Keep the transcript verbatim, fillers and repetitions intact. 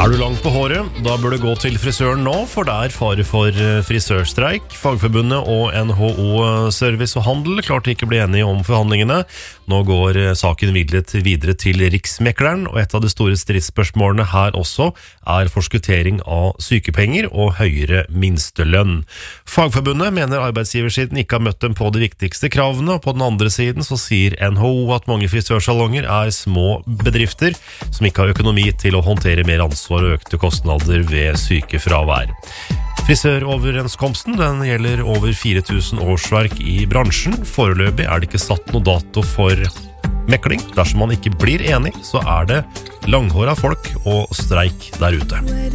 Er du langt på håret, da bør du gå til frisøren nå, for det er fare for frisørstreik. Fagforbundet og N H O Service og Handel klarte ikke å bli enige om forhandlingene. Nå går saken videre, videre til Riksmekleren, og et av de store stridsspørsmålene her også er forskuttering av sykepenger og høyere minstelønn. Fagforbundet mener arbeidsgiversiden ikke har møtt dem på de viktigste kravene, og på den andre siden så sier N H O at mange frisørsalonger er små bedrifter som ikke har økonomi til å håndtere mer ansvar og økte kostnader ved sykefravær. Frisøroverenskomsten den gjelder over fire tusen årsverk i bransjen. Foreløpig er det ikke satt noe dato for mekling. Dersom man ikke blir enig, så er det langhåret folk og streik der ute.